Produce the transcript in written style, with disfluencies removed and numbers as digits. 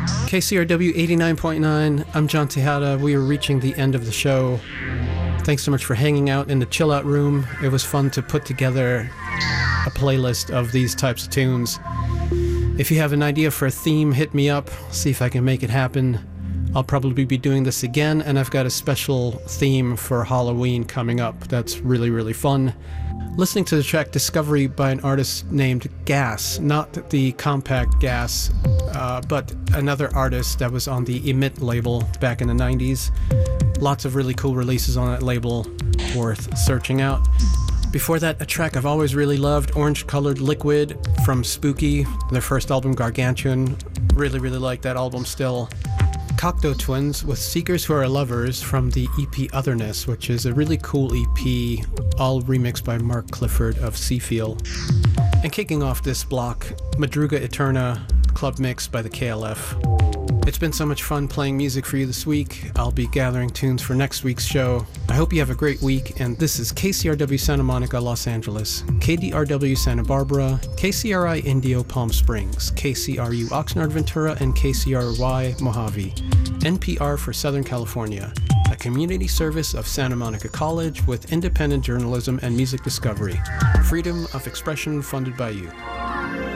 KCRW 89.9. I'm John Tejada. We are reaching the end of the show. Thanks so much for hanging out in the chill out room. It was fun to put together a playlist of these types of tunes. If you have an idea for a theme, hit me up. See if I can make it happen. I'll probably be doing this again, and I've got a special theme for Halloween coming up that's really, really fun. Listening to the track Discovery by an artist named Gas, not the Compact Gas, but another artist that was on the Emit label back in the 90s. Lots of really cool releases on that label, worth searching out. Before that, a track I've always really loved, Orange Colored Liquid from Spooky, their first album Gargantuan. Really, really like that album still. Cocteau Twins with Seekers Who Are Lovers from the EP Otherness, which is a really cool EP, all remixed by Mark Clifford of Seafeel. And kicking off this block, Madruga Eterna Club Mix by the KLF. It's been so much fun playing music for you this week. I'll be gathering tunes for next week's show. I hope you have a great week, and this is KCRW Santa Monica, Los Angeles, KDRW Santa Barbara, KCRI Indio Palm Springs, KCRU Oxnard Ventura, and KCRY Mojave, NPR for Southern California, a community service of Santa Monica College with independent journalism and music discovery. Freedom of expression funded by you.